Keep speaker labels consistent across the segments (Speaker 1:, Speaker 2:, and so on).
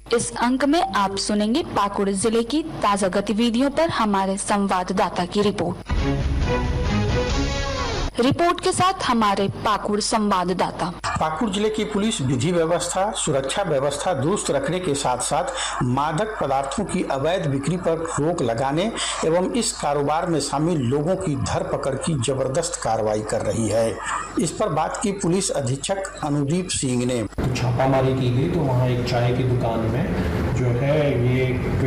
Speaker 1: इस अंक में आप सुनेंगे पाकुड़ जिले की ताजा गतिविधियों पर हमारे संवाददाता की रिपोर्ट के साथ हमारे पाकुड़ संवाददाता।
Speaker 2: पाकुड़ जिले की पुलिस विधि व्यवस्था, सुरक्षा व्यवस्था दुरुस्त रखने के साथ साथ मादक पदार्थों की अवैध बिक्री पर रोक लगाने एवं इस कारोबार में शामिल लोगों की धरपकड़ की जबरदस्त कार्रवाई कर रही है। इस पर बात की पुलिस अधीक्षक अनुदीप सिंह ने।
Speaker 3: छापामारी की गई तो वहाँ एक चाय की दुकान में जो है ये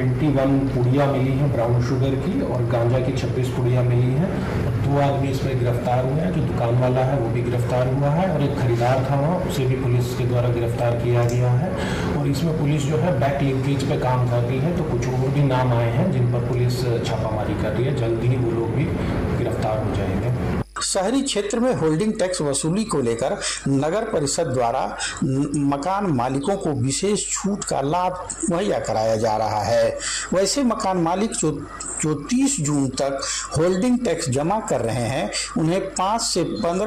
Speaker 3: 21 पुड़िया मिली है ब्राउन शुगर की और गांजा की 26 पुड़िया मिली है। 2 आदमी इसमें गिरफ्तार हुए हैं। जो दुकान वाला है वो भी गिरफ्तार हुआ है और एक खरीदार था वहाँ, उसे भी पुलिस के द्वारा गिरफ्तार किया गया है। और इसमें पुलिस जो है बैक लिंकेज पे काम कर रही है। तो कुछ और भी नाम आए हैं जिन पर पुलिस छापामारी कर रही है। जल्दी ही वो लोग भी गिरफ्तार हो जाएंगे।
Speaker 2: शहरी क्षेत्र में होल्डिंग टैक्स वसूली को लेकर नगर परिषद द्वारा मकान मालिकों को विशेष छूट का लाभ मुहैया कराया जा रहा है। वैसे मकान मालिक जो 30 जून तक होल्डिंग टैक्स जमा कर रहे हैं उन्हें 5 से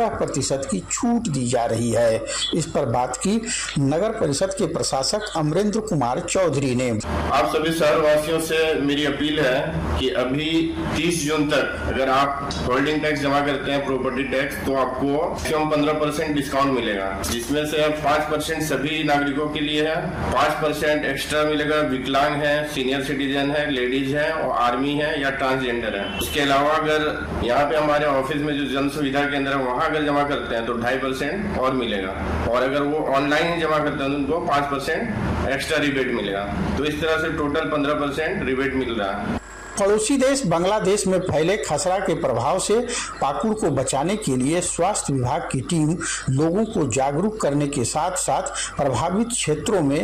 Speaker 2: 15% की छूट दी जा रही है। इस पर बात की नगर परिषद के प्रशासक अमरेंद्र कुमार चौधरी ने।
Speaker 4: आप सभी शहरवासियों से मेरी अपील है कि अभी 30 जून तक अगर आप होल्डिंग टैक्स जमा करते हैं प्रॉपर्टी टैक्स तो आपको मैक्सिमम 15% डिस्काउंट मिलेगा, जिसमें से 5% सभी नागरिकों के लिए है, 5% एक्स्ट्रा मिलेगा विकलांग है, सीनियर सिटीजन है, लेडीज है और आर्मी है या ट्रांसजेंडर है। उसके अलावा अगर यहाँ पे हमारे ऑफिस में जो जन सुविधा केंद्र है वहाँ अगर जमा करते हैं तो 2.5% और मिलेगा और अगर वो ऑनलाइन ही जमा करते हैं तो उनको 5% एक्स्ट्रा रिबेट मिलेगा। तो इस तरह से टोटल 15% रिबेट मिल रहा है।
Speaker 2: पड़ोसी देश बांग्लादेश में फैले खसरा के प्रभाव से पाकुड़ को बचाने के लिए स्वास्थ्य विभाग की टीम लोगों को जागरूक करने के साथ साथ प्रभावित क्षेत्रों में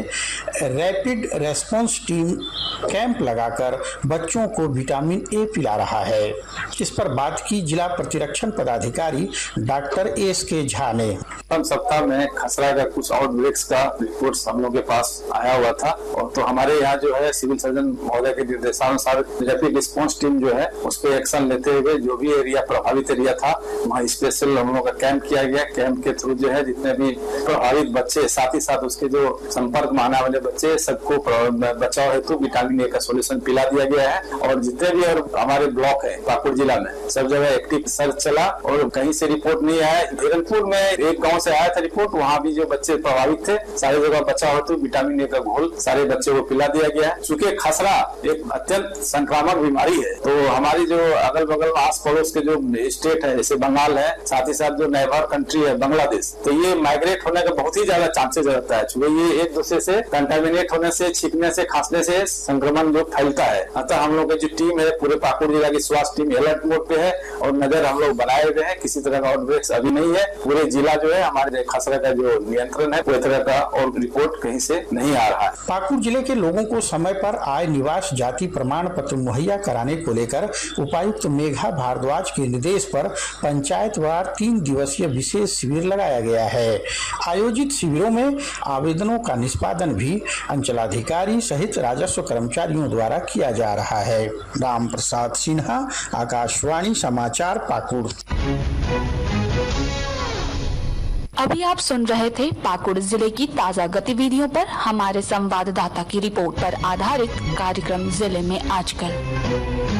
Speaker 2: रैपिड रेस्पॉन्स टीम कैंप लगाकर बच्चों को विटामिन ए पिला रहा है। इस पर बात की जिला प्रतिरक्षण पदाधिकारी डॉक्टर एस.के. झा ने।
Speaker 5: सप्ताह में खसरा का कुछ आउटब्रेक्स का रिपोर्ट हम लोग के पास आया हुआ था और तो हमारे यहाँ जो है सिविल सर्जन महोदय के निर्देशानुसार रैपिड रिस्पॉन्स टीम जो है उस पर एक्शन लेते हुए जो भी एरिया प्रभावित एरिया था वहाँ स्पेशल हम लोग का कैंप किया गया। कैंप के थ्रू जो है जितने भी प्रभावित बच्चे साथ ही साथ उसके जो संपर्क में आने वाले बच्चे सबको बचाव हेतु विटामिन ए का सोल्यूशन पिला दिया गया है। और जितने भी और हमारे ब्लॉक है पाकुड़ जिला में सब जगह एक्टिव सर्च चला और कहीं से रिपोर्ट नहीं आया। हिरनपुर में एक गाँव से आया था रिपोर्ट, वहाँ भी जो बच्चे प्रभावित थे सारी जगह बचाव हेतु विटामिन ए का घोल सारे बच्चे को पिला दिया गया है। चूंकि खसरा एक अत्यंत संक्रामक बीमारी है तो हमारी जो अगल बगल आस पड़ोस के जो स्टेट है जैसे बंगाल है, साथ ही साथ जो नेबर कंट्री है बांग्लादेश, तो ये माइग्रेट होने का बहुत ही ज्यादा चांसेस रहता है। चूंकि ये एक दूसरे से कंटामिनेट होने से, छींकने से, खांसने से संक्रमण जो फैलता है। अतः हम लोग की जो टीम है पूरे पाकुड़ जिला की स्वास्थ्य टीम अलर्ट मोड पे है और नजर हम लोग बनाए हुए हैं। किसी तरह का आउटब्रेक अभी नहीं है। पूरे जिला जो है हमारे खसरा का जो नियंत्रण है कोई तरह का और रिपोर्ट कहीं से नहीं आ रहा है।
Speaker 2: पाकुड़ जिले के लोगों को समय पर आय निवास जाति प्रमाण पत्र मुहैया कराने को लेकर उपायुक्त मेघा भारद्वाज के निर्देश पर पंचायतवार 3 दिवसीय विशेष शिविर लगाया गया है। आयोजित शिविरों में आवेदनों का निष्पादन भी अंचलाधिकारी सहित राजस्व कर्मचारियों द्वारा किया जा रहा है। राम प्रसाद सिन्हा, आकाशवाणी समाचार, पाकुड़।
Speaker 1: अभी आप सुन रहे थे पाकुड़ जिले की ताजा गतिविधियों पर हमारे संवाददाता की रिपोर्ट पर आधारित कार्यक्रम जिले में आजकल।